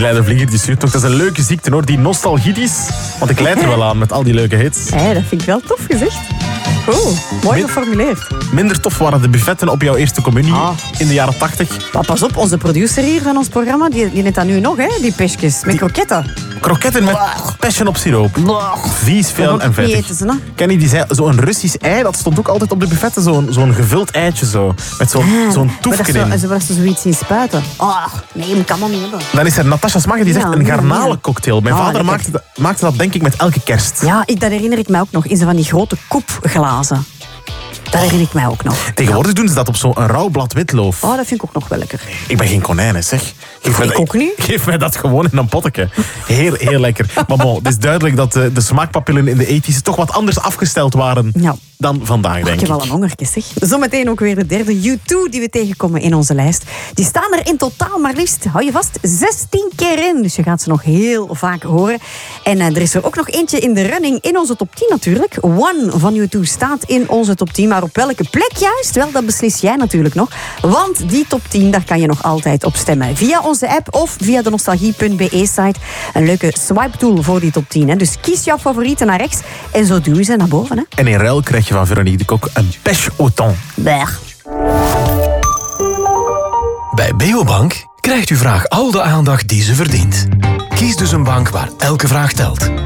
Leider Vlieger, die stuurt toch. Dat is een leuke ziekte hoor, die nostalgisch. Want ik leid er wel aan met al die leuke hits. Hey, dat vind ik wel tof gezegd. Cool, mooi geformuleerd. Minder tof waren de buffetten op jouw eerste communie in de jaren 80. Maar pas op, onze producer hier van ons programma, die neemt dat nu nog, hè, die pesjes met kroketten. Kroketten met passion op siroop. Vies, veel en vettig. Eten ze, Kenny die zei, zo'n Russisch ei, dat stond ook altijd op de buffetten. Zo'n gevuld eitje zo. Met zo'n toefje in. En zo was ze zoiets zien spuiten. Nee, dat kan maar niet hebben. Dan is er Natasha Smagge, die zegt een garnalencocktail. Mijn vader maakte dat denk ik met elke kerst. Ja, dat herinner ik mij ook nog. In zo van die grote koepglazen. Dat herinner ik mij ook nog. Tegenwoordig doen ze dat op zo'n rauw blad witloof. Dat vind ik ook nog wel lekker. Ik ben geen konijn, hè, zeg. Ik ook niet. Geef mij dat gewoon in een potje. Heel lekker. Maar bon, het is duidelijk dat de smaakpapillen in de 80's toch wat anders afgesteld waren dan vandaag, denk ik. Ik heb wel een hongertje, zeg. Zometeen ook weer de derde U2 die we tegenkomen in onze lijst. Die staan er in totaal maar liefst, hou je vast, 16 keer in. Dus je gaat ze nog heel vaak horen. En er is er ook nog eentje in de running in onze top 10 natuurlijk. One van U2 staat in onze top 10. Maar op welke plek juist? Wel, dat beslis jij natuurlijk nog. Want die top 10, daar kan je nog altijd op stemmen. Via onze app of via de nostalgie.be-site. Een leuke swipe-tool voor die top 10. Hè. Dus kies jouw favorieten naar rechts en zo duw je ze naar boven. Hè. En in ruil krijg je van Veronique de Kok een pêche au thon. Bij Beobank krijgt uw vraag al de aandacht die ze verdient. Kies dus een bank waar elke vraag telt.